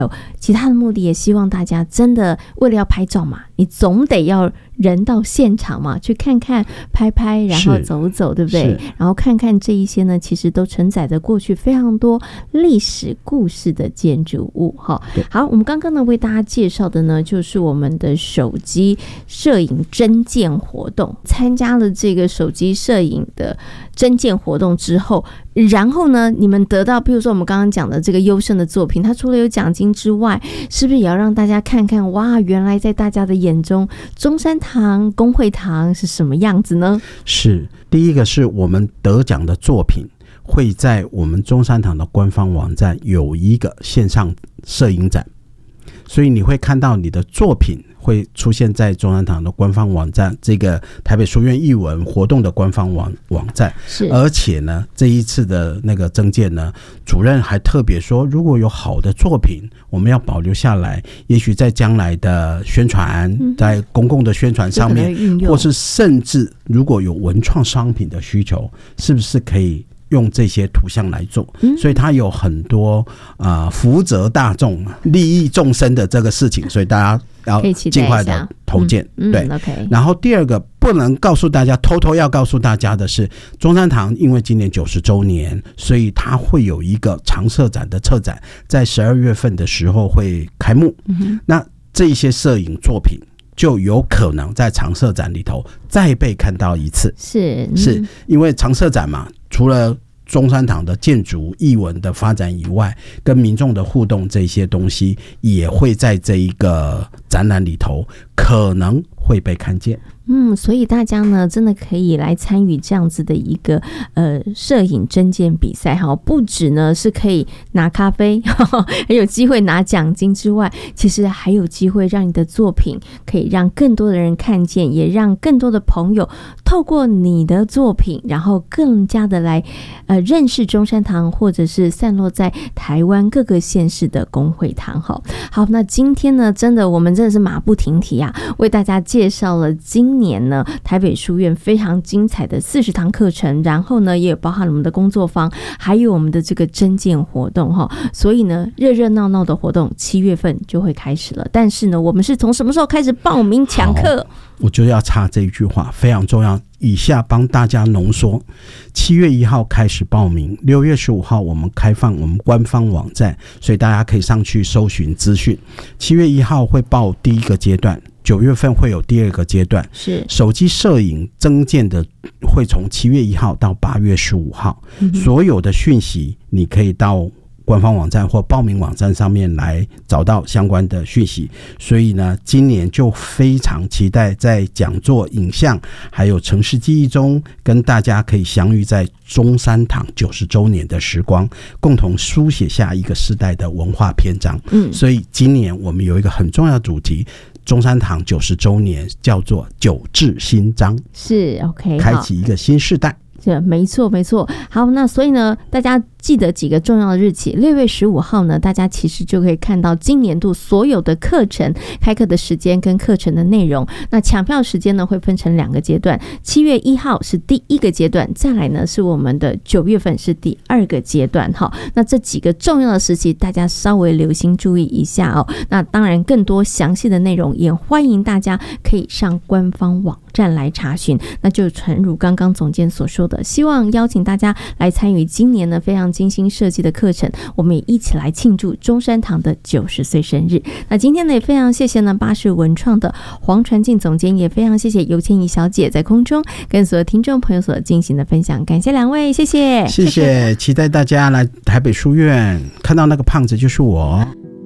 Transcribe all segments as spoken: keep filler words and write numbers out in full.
其他的目的也希望大家真的为了要拍照嘛，你总得要人到现场嘛，去看看拍拍，然后走走，对不对？然后看看这一些呢，其实都承载着过去非常多历史故事的建筑物。好，我们刚刚呢为大家介绍的呢，就是我们的手机摄影征件活动。参加了这个手机摄影的征件活动之后，然后呢，你们得到，比如说我们刚刚讲的这个优胜的作品，它除了有奖金之外，是不是也要让大家看看，哇，原来在大家的眼中，中山堂、公会堂是什么样子呢？ 是，第一个是我们得奖的作品会在我们中山堂的官方网站有一个线上摄影展，所以你会看到你的作品会出现在中山堂的官方网站，这个台北书院艺文活动的官方网网站。是，而且呢，这一次的那个征件呢，主任还特别说，如果有好的作品，我们要保留下来，也许在将来的宣传，嗯、在公共的宣传上面，或是甚至如果有文创商品的需求，是不是可以用这些图像来做？嗯、所以它有很多啊、呃、福泽大众、利益众生的这个事情，所以大家要尽快的投件。嗯嗯、对、okay、然后第二个不能告诉大家，偷偷要告诉大家的是，中山堂因为今年九十周年，所以它会有一个常设展的策展，在十二月份的时候会开幕。嗯、那这一些摄影作品就有可能在常设展里头再被看到一次。是、嗯、是因为常设展嘛，除了中山堂的建筑艺文的发展以外，跟民众的互动这些东西也会在这一个展览里头可能会被看见。 嗯，所以大家呢真的可以来参与这样子的一个呃摄影征件比赛哈，不止呢是可以拿咖啡，还有机会拿奖金之外，其实还有机会让你的作品可以让更多的人看见，也让更多的朋友透过你的作品，然后更加的来呃认识中山堂，或者是散落在台湾各个县市的公会堂。好，好，那今天呢，真的我们真的是马不停蹄啊，为大家介绍了今年呢台北书院非常精彩的四十堂课程，然后呢也有包含了我们的工作坊，还有我们的这个征件活动哈。所以呢热热闹闹的活动七月份就会开始了，但是呢我们是从什么时候开始报名抢课？ 我就要插这一句话，非常重要，以下帮大家浓缩。七月一号开始报名，六月十五号我们开放我们官方网站，所以大家可以上去搜寻资讯。七月一号会报第一个阶段，九月份会有第二个阶段，是手机摄影征件的，会从七月一号到八月十五号、嗯、所有的讯息你可以到官方网站或报名网站上面来找到相关的讯息。所以呢今年就非常期待在讲座、影像还有城市记忆中跟大家可以相遇在中山堂九十周年的时光，共同书写下一个时代的文化篇章。嗯，所以今年我们有一个很重要的主题，中山堂九十周年，叫做九字新章，是 OK， 开启一个新世代。 是，没错没错。好，那所以呢大家记得几个重要的日期。六月十五号呢，大家其实就可以看到今年度所有的课程开课的时间跟课程的内容。那抢票时间呢会分成两个阶段，七月一号是第一个阶段，再来呢是我们的九月份是第二个阶段。好，那这几个重要的时期大家稍微留心注意一下哦。那当然更多详细的内容也欢迎大家可以上官方网站来查询。那就诚如刚刚总监所说的，希望邀请大家来参与今年呢非常精心设计的课程，我们也一起来庆祝中山堂的九十岁生日。那今天呢也非常谢谢呢巴士文创的黄传进总监，也非常谢谢尤倩怡小姐在空中跟所有听众朋友所进行的分享，感谢两位，谢谢谢谢，期待大家来台北书院看到那个胖子就是我。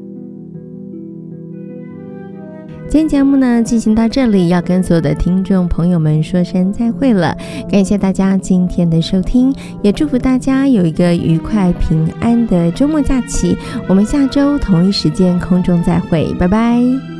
今天节目呢进行到这里，要跟所有的听众朋友们说声再会了，感谢大家今天的收听，也祝福大家有一个愉快平安的周末假期。我们下周同一时间空中再会，拜拜。